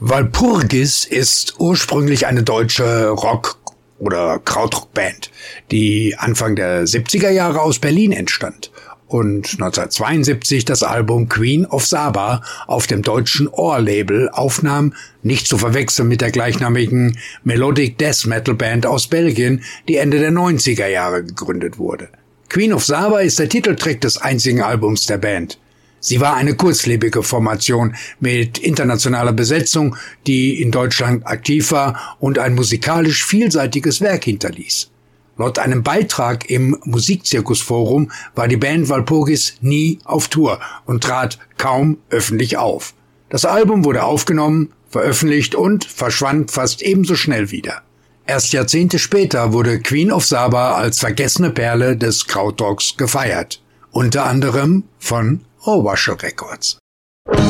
Walpurgis ist ursprünglich eine deutsche Rock- oder Krautrockband, die Anfang der 70er Jahre aus Berlin entstand und 1972 das Album Queen of Saba auf dem deutschen Ohr-Label aufnahm, nicht zu verwechseln mit der gleichnamigen Melodic Death Metal Band aus Belgien, die Ende der 90er Jahre gegründet wurde. Queen of Saba ist der Titeltrack des einzigen Albums der Band. Sie war eine kurzlebige Formation mit internationaler Besetzung, die in Deutschland aktiv war und ein musikalisch vielseitiges Werk hinterließ. Laut einem Beitrag im Musikzirkusforum war die Band Walpurgis nie auf Tour und trat kaum öffentlich auf. Das Album wurde aufgenommen, veröffentlicht und verschwand fast ebenso schnell wieder. Erst Jahrzehnte später wurde Queen of Saba als vergessene Perle des Krautrocks gefeiert, unter anderem von Ohrwaschel Records.